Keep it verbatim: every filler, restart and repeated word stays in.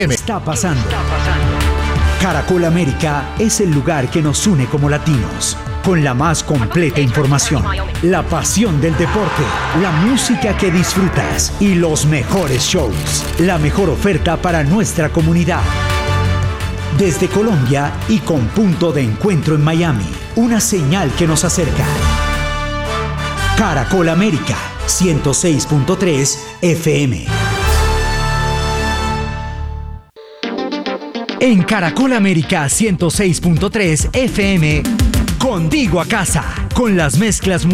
Está pasando. Caracol América es el lugar que nos une como latinos, con la más completa información, la pasión del deporte, la música que disfrutas y los mejores shows, la mejor oferta para nuestra comunidad. Desde Colombia y con punto de encuentro en Miami, una señal que nos acerca. Caracol América, ciento seis punto tres F M. En Caracol América ciento seis punto tres F M, contigo a casa, con las mezclas